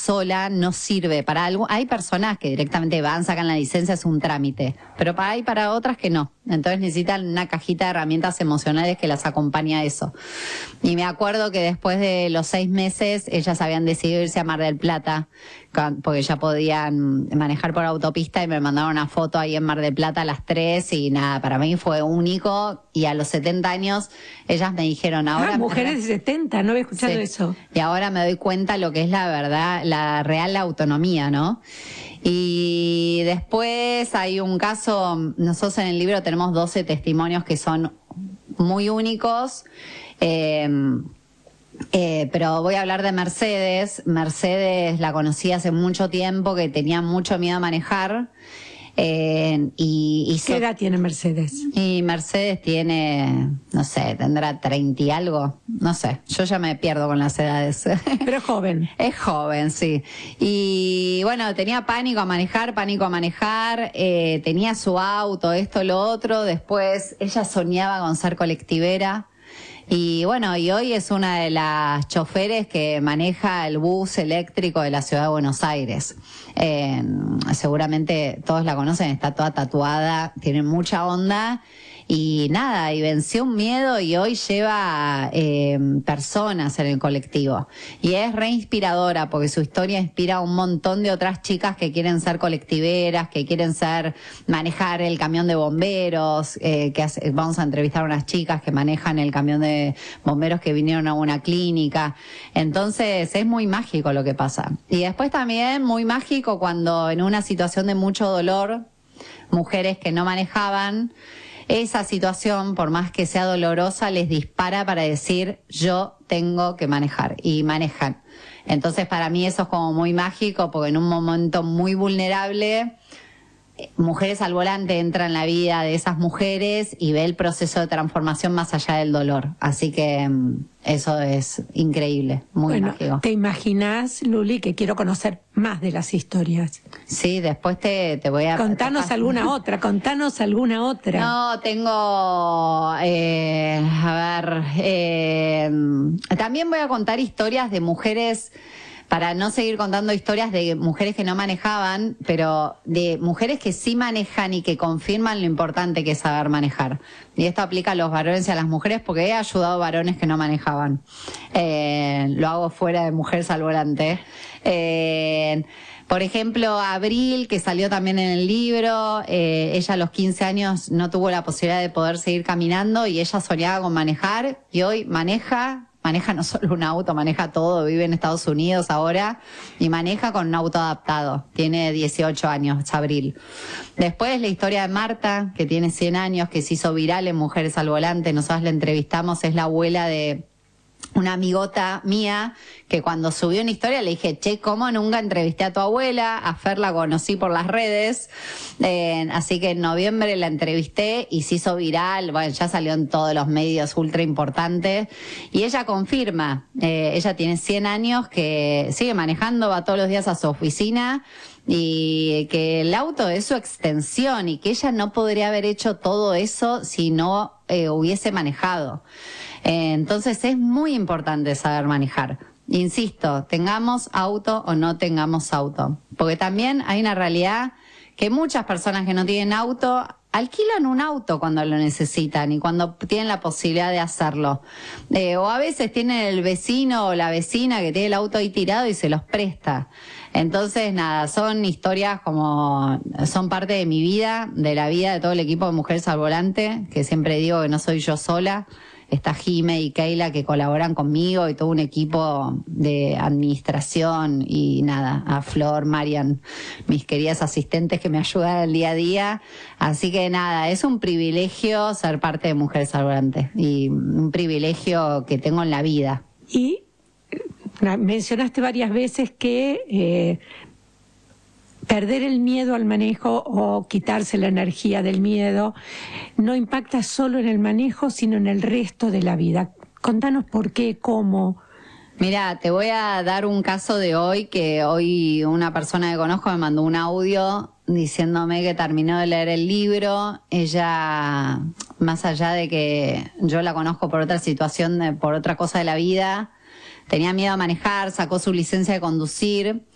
sola no sirve para algo. Hay personas que directamente van, sacan la licencia, es un trámite, pero hay para otras que no. Entonces necesitan una cajita de herramientas emocionales que las acompañe a eso. Y me acuerdo que después de los 6 meses, ellas habían decidido irse a Mar del Plata, porque ya podían manejar por autopista, y me mandaron una foto ahí en Mar del Plata a las 3, y nada, para mí fue único. Y a los 70 años, ellas me dijeron, ahora... mujeres de 70, no había escuchado eso. Y ahora me doy cuenta lo que es la verdad, la real autonomía, ¿no? Y después hay un caso, nosotros en el libro tenemos 12 testimonios que son muy únicos, pero voy a hablar de Mercedes. Mercedes la conocí hace mucho tiempo, que tenía mucho miedo a manejar. ¿Qué edad tiene Mercedes? Y Mercedes tiene, no sé, tendrá 30 y algo, no sé, yo ya me pierdo con las edades. Pero es joven. Es joven, sí. Y bueno, tenía pánico a manejar, tenía su auto, esto, lo otro. Después ella soñaba con ser colectivera. Y bueno, y hoy es una de las choferes que maneja el bus eléctrico de la ciudad de Buenos Aires. Seguramente todos la conocen, está toda tatuada, tiene mucha onda. Y nada, y venció un miedo, y hoy lleva personas en el colectivo. Y es re inspiradora, porque su historia inspira a un montón de otras chicas que quieren ser colectiveras, que quieren manejar el camión de bomberos, vamos a entrevistar a unas chicas que manejan el camión de bomberos que vinieron a una clínica. Entonces es muy mágico lo que pasa. Y después también muy mágico cuando en una situación de mucho dolor, mujeres que no manejaban, esa situación, por más que sea dolorosa, les dispara para decir, yo tengo que manejar, y manejan. Entonces para mí eso es como muy mágico, porque en un momento muy vulnerable, Mujeres al Volante entra en la vida de esas mujeres y ve el proceso de transformación más allá del dolor. Así que eso es increíble, muy mágico. ¿Te imaginás, Luli, que quiero conocer más de las historias? Sí, después te voy a... Contanos alguna otra. No, tengo... también voy a contar historias de mujeres... Para no seguir contando historias de mujeres que no manejaban, pero de mujeres que sí manejan y que confirman lo importante que es saber manejar. Y esto aplica a los varones y a las mujeres, porque he ayudado a varones que no manejaban. Lo hago fuera de Mujeres al Volante. Por ejemplo, Abril, que salió también en el libro, ella a los 15 años no tuvo la posibilidad de poder seguir caminando, y ella soñaba con manejar, y hoy maneja no solo un auto, maneja todo, vive en Estados Unidos ahora, y maneja con un auto adaptado. Tiene 18 años, Abril. Después la historia de Marta, que tiene 100 años, que se hizo viral en Mujeres al Volante. Nosotros la entrevistamos, es la abuela de una amigota mía, que cuando subió una historia le dije, che, ¿cómo nunca entrevisté a tu abuela? A Fer la conocí por las redes, así que en noviembre la entrevisté y se hizo viral. Bueno, ya salió en todos los medios ultra importantes, y ella confirma, ella tiene 100 años, que sigue manejando, va todos los días a su oficina, y que el auto es su extensión, y que ella no podría haber hecho todo eso si no hubiese manejado. Entonces es muy importante saber manejar. Insisto, tengamos auto o no tengamos auto. Porque también hay una realidad que muchas personas que no tienen auto alquilan un auto cuando lo necesitan y cuando tienen la posibilidad de hacerlo. O a veces tienen el vecino o la vecina que tiene el auto ahí tirado y se los presta. Entonces, nada, son historias son parte de mi vida, de la vida de todo el equipo de Mujeres al Volante, que siempre digo que no soy yo sola. Está Jime y Keila, que colaboran conmigo, y todo un equipo de administración, y nada, a Flor, Marian, mis queridas asistentes que me ayudan el día a día. Así que nada, es un privilegio ser parte de Mujeres al Volante, y un privilegio que tengo en la vida. Y mencionaste varias veces que perder el miedo al manejo, o quitarse la energía del miedo, no impacta solo en el manejo, sino en el resto de la vida. Contanos por qué, cómo. Mira, te voy a dar un caso de hoy, que hoy una persona que conozco me mandó un audio diciéndome que terminó de leer el libro. Ella, más allá de que yo la conozco por otra situación, por otra cosa de la vida, tenía miedo a manejar, sacó su licencia de conducir,